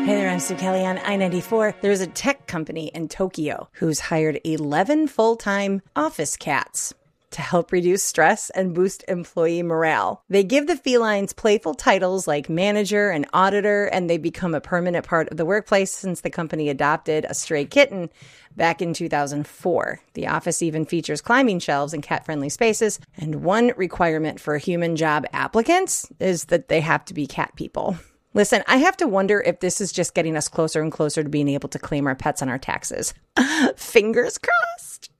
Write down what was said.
Hey there, I'm Sue Kelly on I-94. There's a tech company in Tokyo who's hired 11 full-time office cats to help reduce stress and boost employee morale. They give the felines playful titles like manager and auditor, and they become a permanent part of the workplace since the company adopted a stray kitten back in 2004. The office even features climbing shelves and cat-friendly spaces, and one requirement for human job applicants is that they have to be cat people. Listen, I have to wonder if this is just getting us closer and closer to being able to claim our pets on our taxes. Fingers crossed.